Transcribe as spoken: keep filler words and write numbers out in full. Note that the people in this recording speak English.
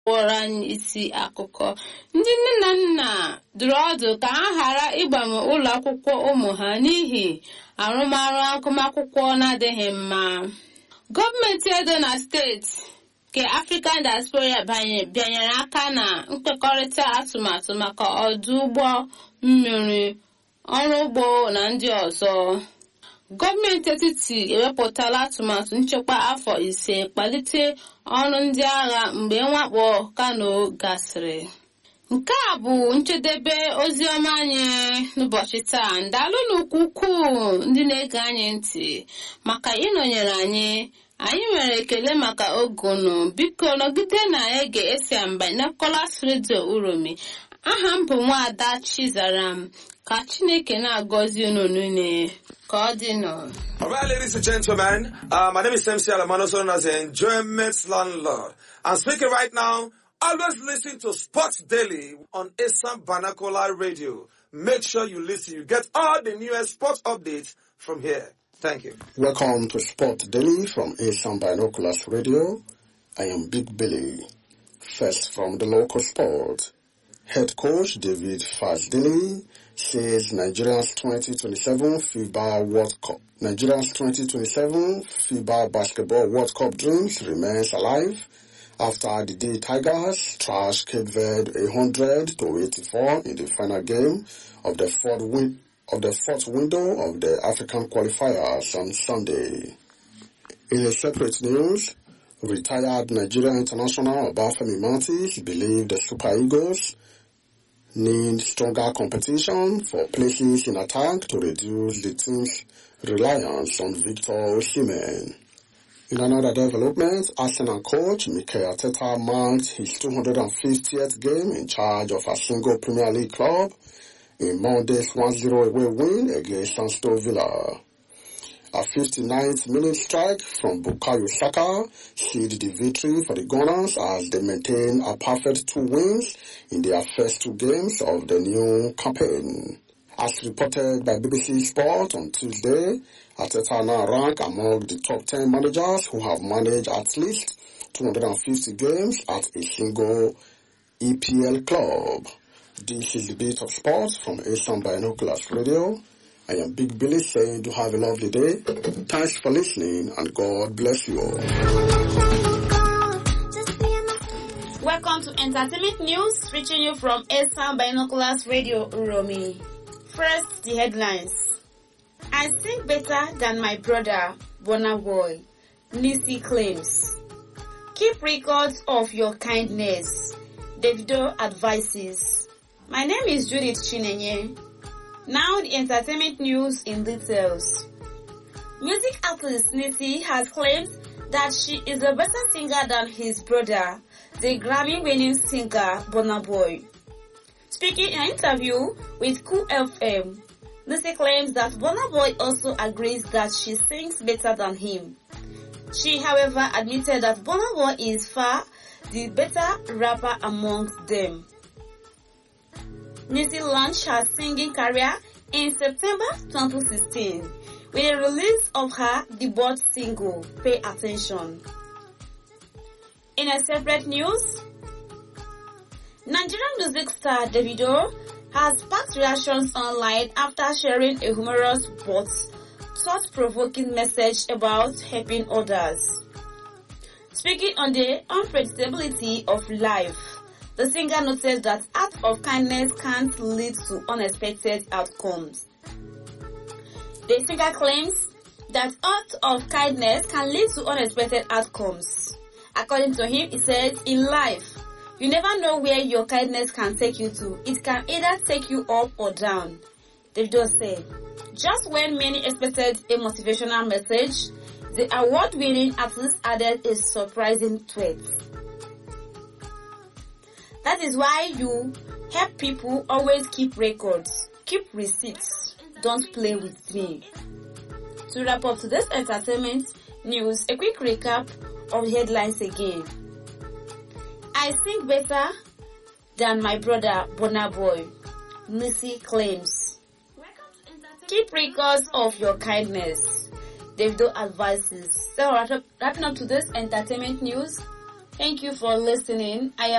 kpọrọ anyị isi akụkọ. Ndị nne na nna dụrụ ọdụ ka ha ghara ịgbanwe ụlọ akwụkwọ ụmụ ha n'ihi arụmarụ agụmakwụkwọ na-adịghị mma. Gọọmenti Edo na steeti nke African Diaspora bịanyere aka na nkwekọrịta atụmatụ maka ọdụ ụgbọ mmiri, ọrụ ugbo na ndị ọzọ. Gọọmenti etiti ewepụtala atụmatụ nchekwa afọ ise kpalite ọrụ ndị agha mgbe mwakpo Kano gasịrị. Nke a bụ njedebe ozi ọma anyị n'ụbọchị taa. Ndalụnụ ukwuu ndị na-ege anyị ntị maka ịnọnyere anyị. Anyị nwere ekele maka ogunu. Biko nọgide na ege Esiamba Nicholas Radio Uromi. Aha m bụ Nwaada Chizaram. Ka Chineke na-agọzi unu niile. Ka ọ dị nọ. All right, ladies and gentlemen, uh, my name is M C Alamano, known as the Enjoyment Landlord. I'm speaking right now. Always listen to Sports Daily on Asam Banakola Radio. Make sure you listen. You get all the newest sports updates from here. Thank you. Welcome to Sport Daily from Asam Binoculars Radio. I am Big Billy. First from the local sport. Head coach David Fazdili says Nigeria's twenty twenty-seven FIBA World Cup. Nigeria's twenty twenty-seven FIBA Basketball World Cup dreams remains alive after the Day Tigers trashed Cape Verde one hundred to eighty-four in the final game of the fourth win of the fourth window of the African qualifiers on Sunday. In a separate news, retired Nigerian international Obafemi Martins believed the Super Eagles need stronger competition for places in attack to reduce the team's reliance on Victor Osimhen. In another development, Arsenal coach Mikel Arteta marked his two hundred fiftieth game in charge of a single Premier League club in Monday's one zero away win against Aston Villa. A fifty-ninth minute strike from Bukayo Saka sealed the victory for the Gunners as they maintain a perfect two wins in their first two games of the new campaign. As reported by B B C Sport on Tuesday, Arteta now rank among the top ten managers who have managed at least two hundred fifty games at a single E P L club. This is the Bit of Sports from Asam Binoculars Radio. I am Big Billy saying do have a lovely day. Thanks for listening and God bless you all. Welcome to Entertainment News, reaching you from Asam Binoculars Radio Uromi. First, the headlines. I sing better than my brother, Burna Boy. Nisi claims. Keep records of your kindness. Davido advises. My name is Judith Chinenye. Now the entertainment news in details. Music artist Nisi has claimed that she is a better singer than his brother, the Grammy-winning singer Burna Boy. Speaking in an interview with Cool F M, Nisi claims that Burna Boy also agrees that she sings better than him. She, however, admitted that Burna Boy is far the better rapper amongst them. Nisi launched her singing career in September twenty sixteen with the release of her debut single, Pay Attention. In a separate news, Nigerian music star Davido has sparked reactions online after sharing a humorous but thought-provoking message about helping others. Speaking on the unpredictability of life, the singer noted that acts of kindness can't lead to unexpected outcomes. The singer claims that acts of kindness can lead to unexpected outcomes. According to him, he says, in life, you never know where your kindness can take you to. It can either take you up or down. Davido said, just when many expected a motivational message, the award-winning artist added a surprising tweet. That is why you help people always keep records, keep receipts, don't play with me. To wrap up today's entertainment news, a quick recap of the headlines again. I sing better than my brother Burna Boy, Nisi claims. Keep records of your kindness, Davido advises. So wrapping up today's entertainment news, thank you for listening. I am